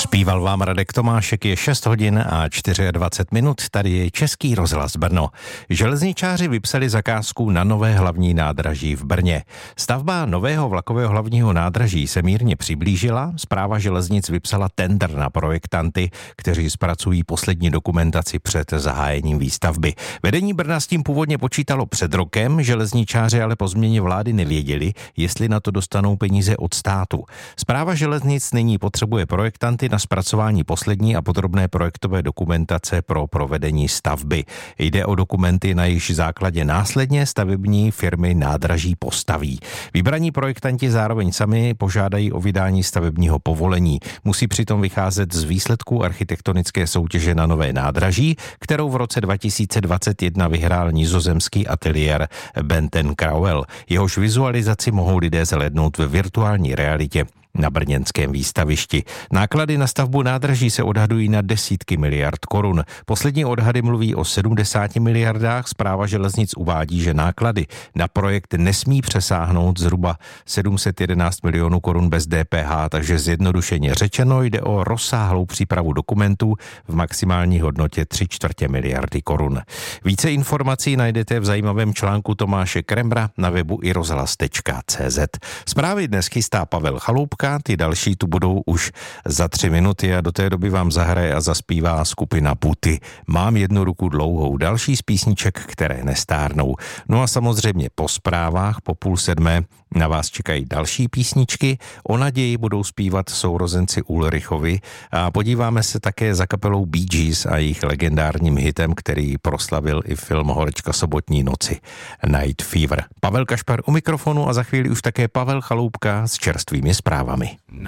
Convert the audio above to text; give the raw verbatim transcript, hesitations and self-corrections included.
Zpíval vám Radek Tomášek, je šest hodin a dvacet čtyři minut, tady je Český rozhlas Brno. Železničáři vypsali zakázku na nové hlavní nádraží v Brně. Stavba nového vlakového hlavního nádraží se mírně přiblížila, Správa železnic vypsala tendr na projektanty, kteří zpracují poslední dokumentaci před zahájením výstavby. Vedení Brna s tím původně počítalo před rokem, železničáři ale po změně vlády nevěděli, jestli na to dostanou peníze od státu. Správa železnic nyní potřebuje projektanty na zpracování poslední a podrobné projektové dokumentace pro provedení stavby. Jde o dokumenty, na jejichž základě následně stavební firmy nádraží postaví. Vybraní projektanti zároveň sami požádají o vydání stavebního povolení. Musí přitom vycházet z výsledků architektonické soutěže na nové nádraží, kterou v roce dva tisíce dvacet jedna vyhrál nizozemský ateliér Benten Crauel. Jehož vizualizaci mohou lidé zhlédnout ve virtuální realitě na brněnském výstavišti. Náklady na stavbu nádraží se odhadují na desítky miliard korun. Poslední odhady mluví o sedmdesáti miliardách. Správa železnic uvádí, že náklady na projekt nesmí přesáhnout zhruba sedm set jedenáct milionů korun bez D P H, takže zjednodušeně řečeno jde o rozsáhlou přípravu dokumentů v maximální hodnotě tři čtvrtě miliardy korun. Více informací najdete v zajímavém článku Tomáše Krembra na webu i rozhlas tečka cé zet. Zprávy dnes chystá Pavel Chaloupka, ty další tu budou už za tři minuty a do té doby vám zahraje a zaspívá skupina Puty. Mám jednu ruku dlouhou, další z písniček, které nestárnou. No a samozřejmě po zprávách po půl sedmé na vás čekají další písničky. O naději budou zpívat sourozenci Ulrichovi a podíváme se také za kapelou Bee Gees a jejich legendárním hitem, který proslavil i film Horečka sobotní noci Night Fever. Pavel Kašpar u mikrofonu a za chvíli už také Pavel Chaloupka s čerstvými zprávami.